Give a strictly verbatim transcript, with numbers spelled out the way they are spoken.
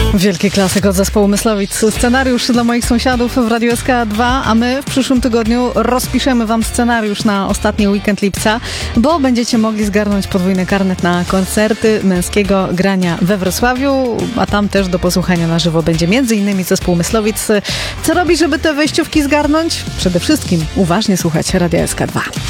Wielki klasyk od zespołu Myslowic. Scenariusz dla moich sąsiadów w Radiu S K dwa, a my w przyszłym tygodniu rozpiszemy wam scenariusz na ostatni weekend lipca, bo będziecie mogli zgarnąć podwójny karnet na koncerty męskiego grania we Wrocławiu, a tam też do posłuchania na żywo będzie między innymi zespół Myslowic. Co robić, żeby te wejściówki zgarnąć? Przede wszystkim uważnie słuchać Radia S K dwa.